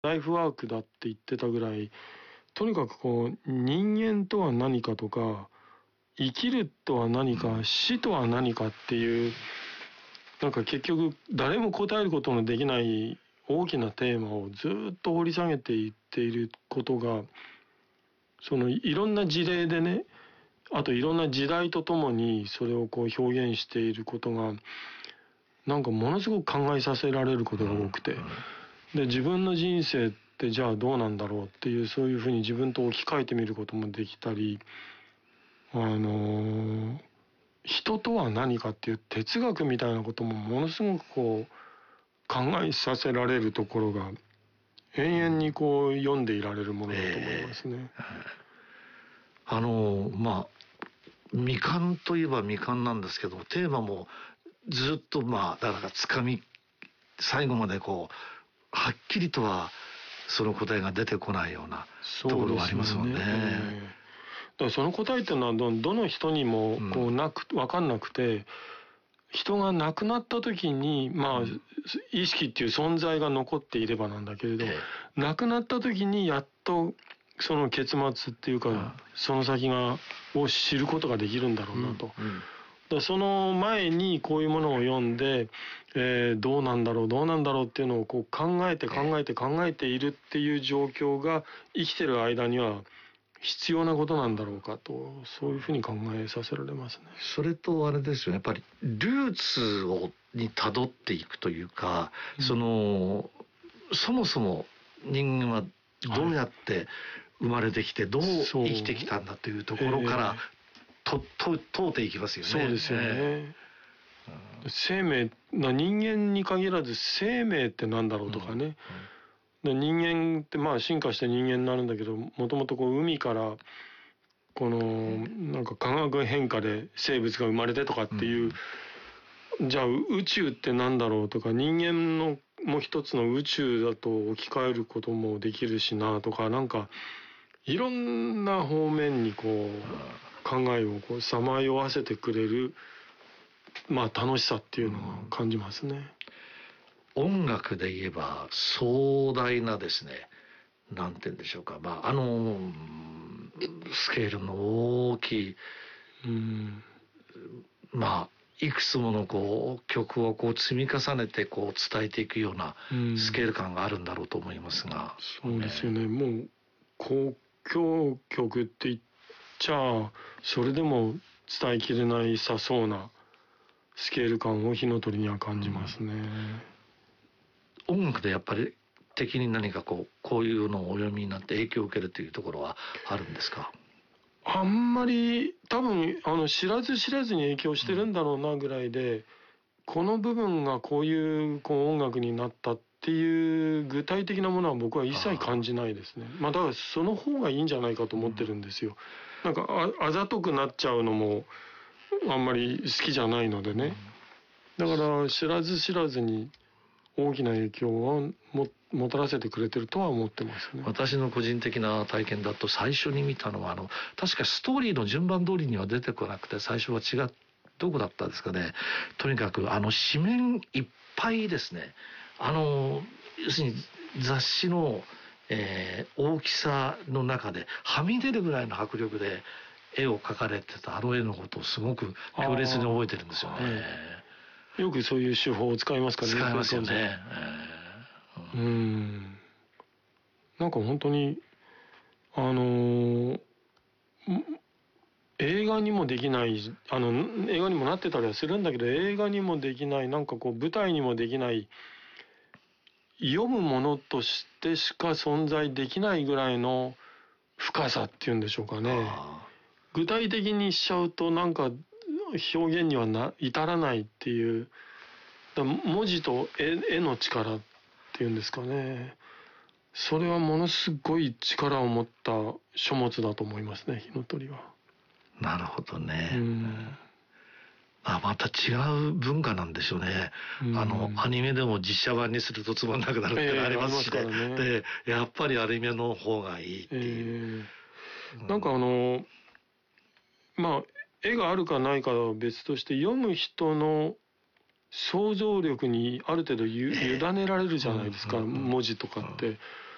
ライフワークだって言ってたぐらい、とにかくこう人間とは何かとか、生きるとは何か、死とは何かっていう、なんか結局誰も答えることのできない大きなテーマをずっと掘り下げていっていることが、そのいろんな事例でね、あといろんな時代とともにそれをこう表現していることが、なんかものすごく考えさせられることが多くて、で自分の人生ってじゃあどうなんだろうっていう、そういうふうに自分と置き換えてみることもできたり、人とは何かっていう哲学みたいなこともものすごくこう考えさせられるところが、永遠にこう読んでいられるものだと思いますね。 まあ未完といえば未完なんですけど、テーマもずっとだからつかみ、最後までこうはっきりとはその答えが出てこないようなところがありますもんね。 だからその答えっていうのはどの人にもこう分かんなくて、人が亡くなった時に意識っていう存在が残っていればなんだけれど、亡くなった時にやっとその結末っていうか、その先を知ることができるんだろうなと。その前にこういうものを読んで、どうなんだろうっていうのをこう考えているっていう状況が生きてる間には必要なことなんだろうかと、そういうふうに考えさせられますね。 それとあれですよね、やっぱりルーツに辿っていくというか、そもそも人間はどうやって生まれてきてどう生きてきたんだというところから問うていきますよね。 そうですよね。生命、人間に限らず生命ってなんだろうとかね。で人間って進化して人間になるんだけど、もともと海からこのなんか化学変化で生物が生まれてとかっていう、じゃあ宇宙ってなんだろうとか、人間のもう一つの宇宙だと置き換えることもできるしなとか、なんかいろんな方面にこう考えをこうさまよわせてくれる楽しさっていうのを感じますね。 音楽で言えば壮大なですね、なんて言うんでしょうか、スケールの大きい、いくつもの曲を積み重ねて伝えていくようなスケール感があるんだろうと思いますが、 そうですよね。もう交響曲って言っちゃそれでも伝えきれないさそうなスケール感を火の鳥には感じますね。 音楽でやっぱり的に何かこういうのをお読みになって影響を受けるというところはあるんですか？ あんまり多分知らず知らずに影響してるんだろうなぐらいで、この部分がこういう音楽になったっていう具体的なものは僕は一切感じないですね。だからその方がいいんじゃないかと思ってるんですよ。なんかあざとくなっちゃうのもあんまり好きじゃないのでね。だから知らず知らずに大きな影響をもたらせてくれてるとは思ってますね。 私の個人的な体験だと、最初に見たのは確かストーリーの順番通りには出てこなくて、最初はどこだったんですかね。とにかく紙面いっぱいですね、要するに雑誌の、大きさの中ではみ出るぐらいの迫力で絵を描かれてた絵のことをすごく強烈に覚えてるんですよね。 よくそういう手法を使いますからね。 使いますよね。 なんか本当に映画にもできない映画にもなってたりはするんだけど、映画にもできない、なんか舞台にもできない、読むものとしてしか存在できないぐらいの深さっていうんでしょうかね。具体的にしちゃうとなんか表現には至らないっていう、文字と絵の力っていうんですかね。それはものすごい力を持った書物だと思いますね、火の鳥は。 なるほどね。また違う文化なんでしょうね。アニメでも実写版にするとつまんなくなるってのありますしね。で、やっぱりアニメの方がいいっていう。 なんか絵があるかないかは別として、読む人の想像力にある程度委ねられるじゃないですか、文字とかって。